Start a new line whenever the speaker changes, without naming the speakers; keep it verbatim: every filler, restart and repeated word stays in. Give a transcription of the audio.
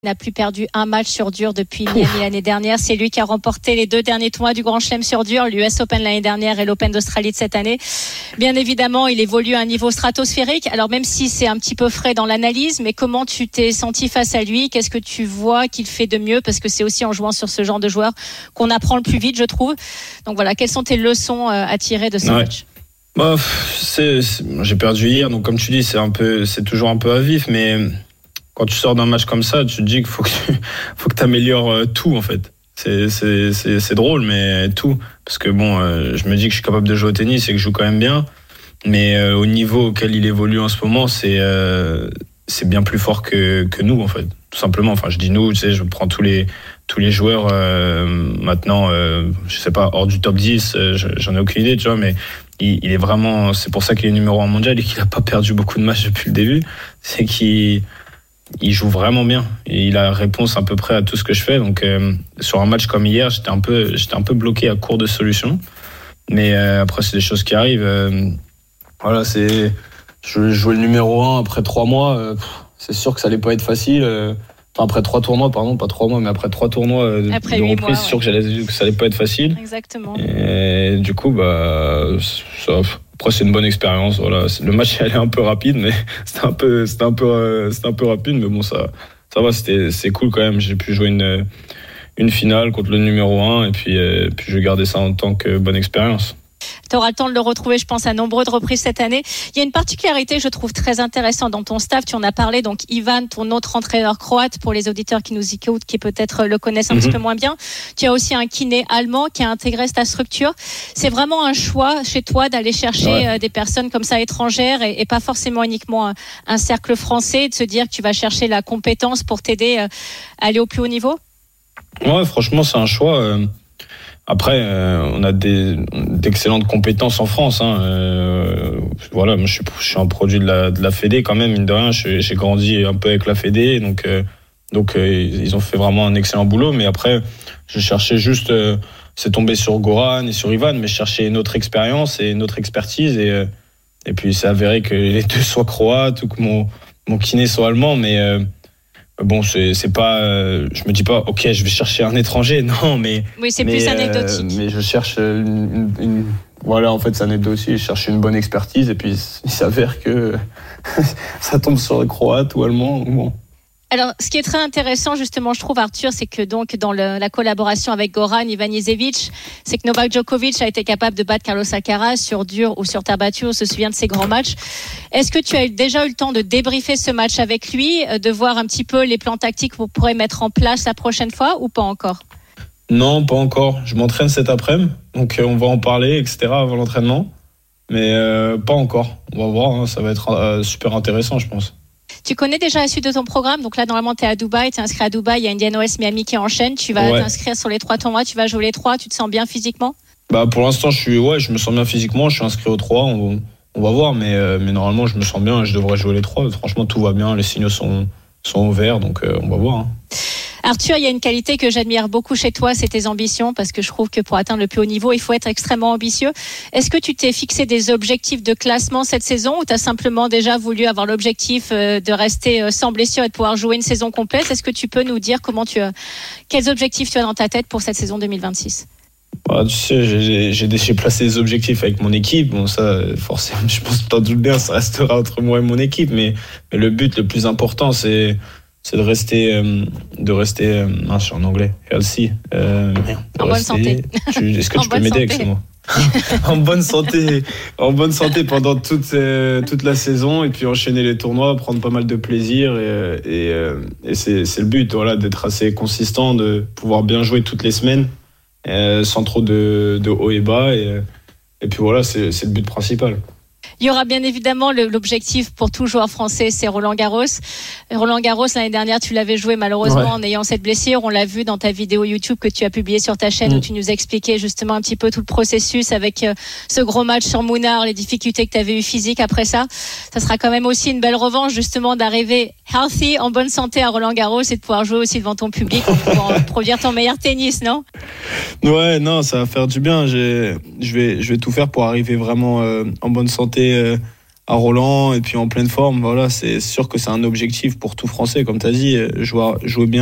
n'a plus perdu un match sur dur depuis Miami l'année dernière. C'est lui qui a remporté les deux derniers tournois du Grand Chelem sur dur, l'U S Open l'année dernière et l'Open d'Australie de cette année. Bien évidemment, il évolue à un niveau stratosphérique. Alors même si c'est un petit peu frais dans l'analyse, mais comment tu t'es senti face à lui? Qu'est-ce que tu vois qu'il fait de mieux? Parce que c'est aussi en jouant sur ce genre de joueur qu'on apprend le plus vite, je trouve. Donc voilà, quelles sont tes leçons à tirer de ce ouais. match?
Bah, c'est, c'est, j'ai perdu hier, donc comme tu dis, c'est un peu, c'est toujours un peu à vif, mais quand tu sors d'un match comme ça, tu te dis qu'il faut que tu faut que tu améliores tout en fait. C'est, c'est, c'est, c'est drôle, mais tout. Parce que bon, euh, je me dis que je suis capable de jouer au tennis et que je joue quand même bien, mais euh, au niveau auquel il évolue en ce moment, c'est, euh, c'est bien plus fort que, que nous en fait. Tout simplement. Enfin, je dis nous, tu sais, je prends tous les tous les joueurs euh, maintenant, euh, je sais pas, hors du top dix, euh, j'en ai aucune idée, tu vois, mais il, il est vraiment, c'est pour ça qu'il est numéro un mondial et qu'il a pas perdu beaucoup de matchs depuis le début. C'est qu'il il joue vraiment bien et il a réponse à peu près à tout ce que je fais. Donc euh, sur un match comme hier, j'étais un peu, j'étais un peu bloqué à court de solutions. Mais euh, après, c'est des choses qui arrivent. Euh, voilà, c'est, je jouais le numéro un après trois mois. Euh, c'est sûr que ça allait pas être facile. Euh, Enfin, après trois tournois, pardon, pas trois mois, mais après trois tournois de,
après
de reprise,
mois,
c'est
ouais.
sûr que, j'allais, que ça allait pas être facile.
Exactement.
Et du coup, bah, ça, après c'est une bonne expérience. Voilà, le match allait un peu rapide, mais c'était un peu, c'était un peu, c'était un peu rapide, mais bon, ça, ça va, c'était, c'est cool quand même. J'ai pu jouer une, une finale contre le numéro un, et puis, et puis je vais garder ça en tant que bonne expérience.
Tu auras le temps de le retrouver, je pense, à nombreuses reprises cette année. Il y a une particularité, je trouve, très intéressante dans ton staff. Tu en as parlé, donc Ivan, ton autre entraîneur croate, pour les auditeurs qui nous écoutent, qui peut-être le connaissent un mm-hmm. petit peu moins bien. Tu as aussi un kiné allemand qui a intégré ta structure. C'est vraiment un choix chez toi d'aller chercher ouais. des personnes comme ça étrangères et, et pas forcément uniquement un, un cercle français, de se dire que tu vas chercher la compétence pour t'aider à aller au plus haut niveau?
Ouais, franchement, c'est un choix. Euh... Après, euh, on a des, d'excellentes compétences en France. Hein. Euh, voilà, moi, je suis, je suis un produit de la, de la Fédé quand même, mine de rien. Je, j'ai grandi un peu avec la Fédé, donc, euh, donc euh, ils ont fait vraiment un excellent boulot. Mais après, je cherchais juste, euh, c'est tombé sur Goran et sur Ivan, mais je cherchais une autre expérience et une autre expertise. Et, euh, et puis, c'est avéré que les deux soient croates ou que mon, mon kiné soit allemand, mais... Euh, Bon, c'est, c'est pas. Euh, je me dis pas, ok, je vais chercher un étranger. Non, mais.
Oui, c'est
mais,
plus anecdotique.
Euh, mais je cherche une, une, une. Voilà, en fait, c'est anecdotique. Je cherche une bonne expertise et puis il s'avère que ça tombe sur le croate ou allemand. Bon.
Alors, ce qui est très intéressant, justement, je trouve, Arthur, c'est que donc dans le, la collaboration avec Goran Ivanisevic, c'est que Novak Djokovic a été capable de battre Carlos Alcaraz sur dur ou sur terre battue. On se souvient de ses grands matchs. Est-ce que tu as déjà eu le temps de débriefer ce match avec lui, de voir un petit peu les plans tactiques que vous pourrez mettre en place la prochaine fois ou pas encore?
Non, pas encore. Je m'entraîne cet après-midi, donc on va en parler, et cetera avant l'entraînement. Mais euh, pas encore. On va voir, hein, ça va être euh, super intéressant, je pense.
Tu connais déjà la suite de ton programme. Donc là, normalement, tu es à Dubaï, tu es inscrit à Dubaï, il y a Indian Wells, Miami qui enchaîne. Tu vas ouais. t'inscrire sur les trois tournois, tu vas jouer les trois. Tu te sens bien physiquement? Bah,
pour l'instant, je suis, ouais, je me sens bien physiquement. Je suis inscrit aux trois. On, on va voir, mais, euh, mais normalement, je me sens bien. Je devrais jouer les trois. Franchement, tout va bien. Les signaux sont, sont ouverts, donc euh, on va voir. Hein.
Arthur, il y a une qualité que j'admire beaucoup chez toi, c'est tes ambitions, parce que je trouve que pour atteindre le plus haut niveau, il faut être extrêmement ambitieux. Est-ce que tu t'es fixé des objectifs de classement cette saison ou tu as simplement déjà voulu avoir l'objectif de rester sans blessure et de pouvoir jouer une saison complète? Est-ce que tu peux nous dire comment tu as, quels objectifs tu as dans ta tête pour cette saison deux mille vingt-six?
Bah, tu sais, j'ai, j'ai, j'ai placé des objectifs avec mon équipe. Bon, ça, forcément, je pense que t'en doutes bien, ça restera entre moi et mon équipe. Mais, mais le but le plus important, c'est... c'est de rester, euh, de rester, euh, non, je suis en anglais, healthy. Euh,
en bonne santé.
Tu, est-ce que tu peux m'aider avec ce mot? En bonne santé, en bonne santé pendant toute, euh, toute la saison et puis enchaîner les tournois, prendre pas mal de plaisir et, et, euh, et c'est, c'est le but, voilà, d'être assez consistant, de pouvoir bien jouer toutes les semaines, euh, sans trop de, de haut et bas et, et puis voilà, c'est, c'est le but principal.
Il y aura bien évidemment le, l'objectif pour tout joueur français, c'est Roland Garros. Roland Garros, l'année dernière, tu l'avais joué malheureusement ouais. en ayant cette blessure. On l'a vu dans ta vidéo YouTube que tu as publiée sur ta chaîne mmh. où tu nous expliquais justement un petit peu tout le processus avec euh, ce gros match sur Mounard, les difficultés que tu avais eues physiques après ça. Ça sera quand même aussi une belle revanche justement d'arriver healthy, en bonne santé à Roland Garros et de pouvoir jouer aussi devant ton public pour produire ton meilleur tennis, non?
Ouais, non, ça va faire du bien. J'ai, je vais, je vais tout faire pour arriver vraiment euh, en bonne santé euh, à Roland et puis en pleine forme. Voilà, c'est sûr que c'est un objectif pour tout Français, comme tu as dit, jouer, jouer bien